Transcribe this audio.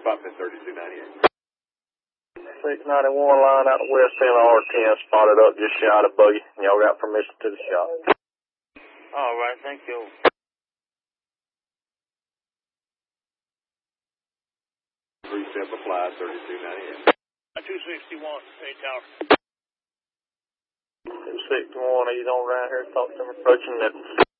Puffin 3298. 691 line out of west end of R10, spotted up just shy of buggy. Y'all got permission to the shot. All right, thank you. 3-step applied 3298. 261, State Tower. 261, he's on right here, talk to him approaching Nichols.